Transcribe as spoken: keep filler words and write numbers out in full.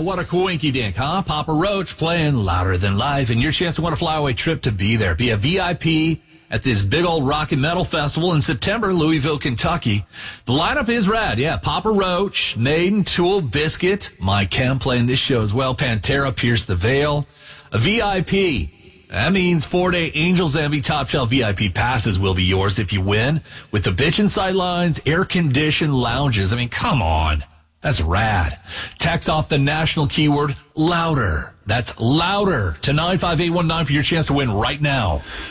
what a coinky dink, huh? Papa Roach playing louder than life, and your chance to win a flyaway trip to be there. Be a V I P at this big old rock and metal festival in September, Louisville, Kentucky. The lineup is rad. Yeah, Papa Roach, Maiden, Tool, Biscuit, Mike Kemp playing this show as well. Pantera, Pierce the Veil. A V I P. That means four-day Angels Envy Top Shelf V I P passes will be yours if you win. With the bitchin' sightlines, air-conditioned lounges. I mean, come on. That's rad. Text off the national keyword, louder. That's louder to nine five eight one nine for your chance to win right now.